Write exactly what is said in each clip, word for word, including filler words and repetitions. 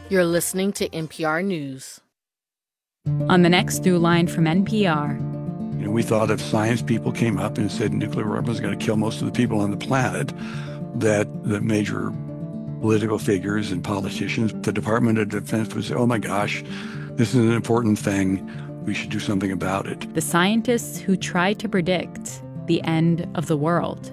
You're listening to N P R News. On the next Throughline from N P R. You know, we thought if science people came up and said nuclear weapons are going to kill most of the people on the planet, that the major political figures and politicians, the Department of Defense would say, oh my gosh, this is an important thing. We should do something about it. The scientists who tried to predict the end of the world.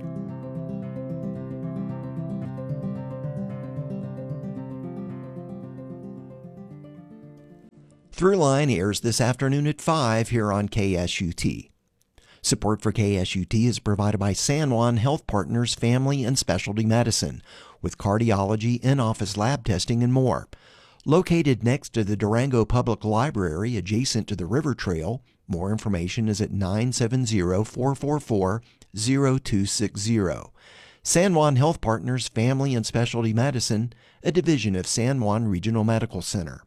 Throughline airs this afternoon at five here on K S U T. Support for K S U T is provided by San Juan Health Partners Family and Specialty Medicine, with cardiology, in-office lab testing, and more. Located next to the Durango Public Library, adjacent to the River Trail, more information is at nine seven zero, four four four, zero two six zero. San Juan Health Partners Family and Specialty Medicine, a division of San Juan Regional Medical Center.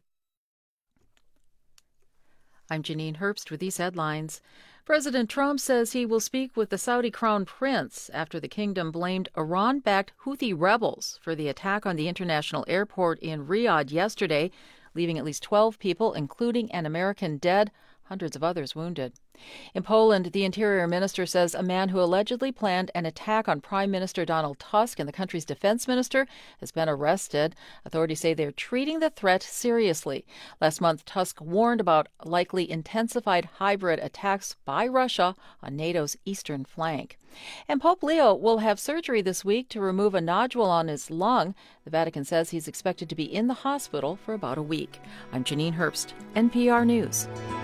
I'm Janine Herbst with these headlines. President Trump says he will speak with the Saudi crown prince after the kingdom blamed Iran-backed Houthi rebels for the attack on the international airport in Riyadh yesterday, leaving at least twelve people, including an American, dead, hundreds of others wounded. In Poland, the interior minister says a man who allegedly planned an attack on Prime Minister Donald Tusk and the country's defense minister has been arrested. Authorities say they're treating the threat seriously. Last month, Tusk warned about likely intensified hybrid attacks by Russia on NATO's eastern flank. And Pope Leo will have surgery this week to remove a nodule on his lung. The Vatican says he's expected to be in the hospital for about a week. I'm Janine Herbst, N P R News.